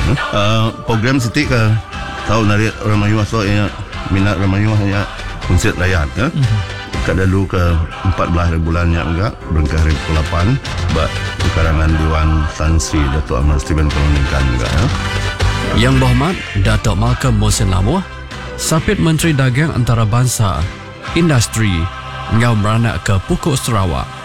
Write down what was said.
Program Siti ke tahu narik Ramayuah so ya minat Ramayuah ya konsert layan ya. Kadalu ke 14 bulannya enggak berengkah 8 bak karangan Dewan Tan Sri Datuk Ahmad Steven Kolonikan enggak ya. Yang Berhormat Datuk Malcolm Mohsin Lamuh, Sapit Menteri Dagang Antarabangsa, Industri, ngau beranak ke Pokok Sarawak.